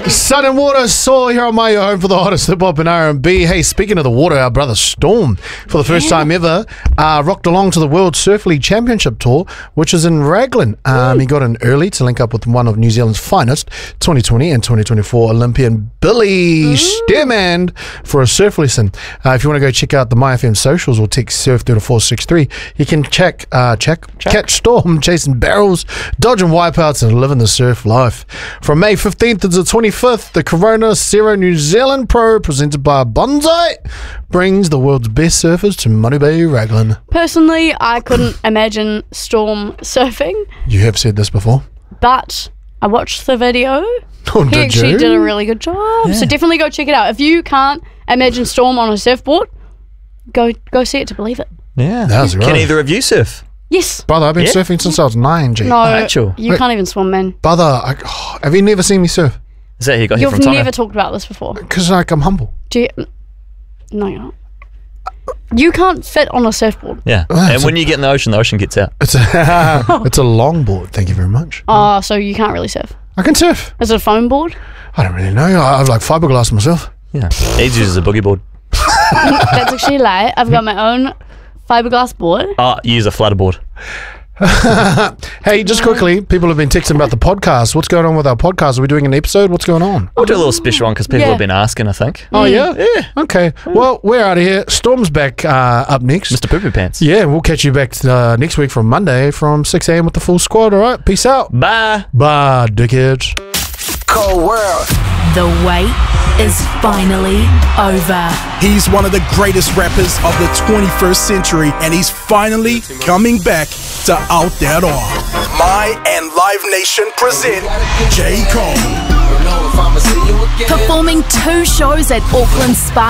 Sun and Water, Saw here on my home for the hottest hip-hop and R&B. Hey, speaking of the water, our brother Storm, for the first time ever, rocked along to the World Surf League Championship Tour, which is in Raglan. He got in early to link up with one of New Zealand's finest 2020 and 2024 Olympian Billy Stearman for a surf lesson. If you want to go check out the MyFM socials or text surf through to 463, you can catch Storm chasing barrels, dodging wipeouts and living the surf life. From May 15th to the 25th, the Corona Zero New Zealand Pro, presented by Bonsai, brings the world's best surfers to Muddy Bay, Raglan. Personally, I couldn't imagine Storm surfing. You have said this before. But I watched the video. Oh, he actually did a really good job. Yeah. So definitely go check it out. If you can't imagine Storm on a surfboard, go see it to believe it. Yeah. That was right. Can either of you surf? Yes. Brother, I've been surfing since I was 9, G. No, you can't even swim, man. Brother, have you never seen me surf? Is that how you got here from You've Tonga? never talked about this before. Because I'm humble. No, you're not. You can't fit on a surfboard. Yeah. And when you get in the ocean gets out. It's a longboard, thank you very much. Oh, so you can't really surf. I can surf. Is it a foam board? I don't really know. I like fiberglass myself. Yeah. He uses a boogie board. That's actually a lie. I've got my own fiberglass board. You use a flutter board. Hey, just quickly, people have been texting about the podcast. What's going on with our podcast? Are we doing an episode? What's going on? We'll do a little special one because people have been asking, I think. Oh, yeah? Yeah. Okay. Well, we're out of here. Storm's back up next. Mr. Poo Poo Pants. Yeah, we'll catch you back next week from Monday from 6 a.m. with the full squad. All right? Peace out. Bye. Bye, dickheads. Cold world. The wait is finally over. He's one of the greatest rappers of the 21st century, and he's finally coming back to out that all. My and Live Nation present J. Cole. Performing 2 shows at Auckland Spark